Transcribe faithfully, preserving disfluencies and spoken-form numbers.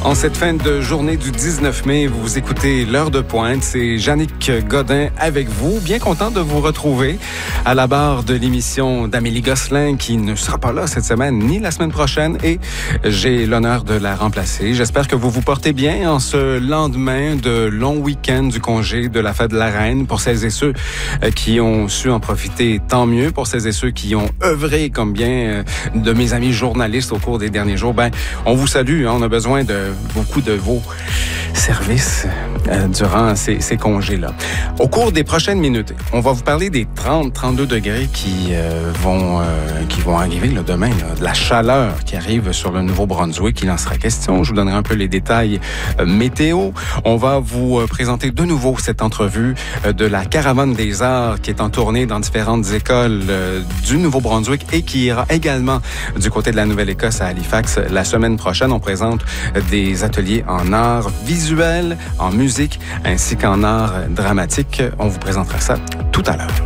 En cette fin de journée du dix-neuf mai, vous écoutez l'heure de pointe. C'est Jannick Godin avec vous. Bien content de vous retrouver à la barre de l'émission d'Amélie Gosselin qui ne sera pas là cette semaine ni la semaine prochaine et j'ai l'honneur de la remplacer. J'espère que vous vous portez bien en ce lendemain de long week-end du congé de la fête de la Reine. Pour celles et ceux qui ont su en profiter, tant mieux. Pour celles et ceux qui ont œuvré comme bien de mes amis journalistes au cours des derniers jours, ben, on vous salue. Hein, on a besoin de beaucoup de vos services euh, durant ces, ces congés-là. Au cours des prochaines minutes, on va vous parler des trente à trente-deux degrés qui euh, vont euh, qui vont arriver là, demain, là, de la chaleur qui arrive sur le Nouveau-Brunswick. Il en sera question. Je vous donnerai un peu les détails euh, météo. On va vous euh, présenter de nouveau cette entrevue euh, de la Caravane des Arts qui est en tournée dans différentes écoles euh, du Nouveau-Brunswick et qui ira également du côté de la Nouvelle-Écosse à Halifax la semaine prochaine. On présente des ateliers en art visuel, en musique, ainsi qu'en art dramatique. On vous présentera ça tout à l'heure.